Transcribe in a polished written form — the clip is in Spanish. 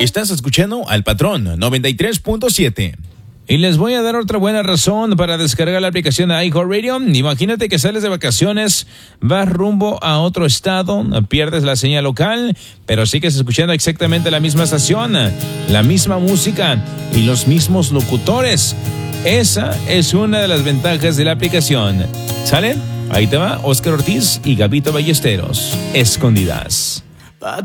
Estás escuchando al Patrón 93.7. Y les voy a dar otra buena razón para descargar la aplicación de iHeartRadio. Imagínate que sales de vacaciones, vas rumbo a otro estado, pierdes la señal local, pero sigues escuchando exactamente la misma estación, la misma música y los mismos locutores. Esa es una de las ventajas de la aplicación. ¿Sale? Ahí te va Oscar Ortiz y Gabito Ballesteros. Escondidas.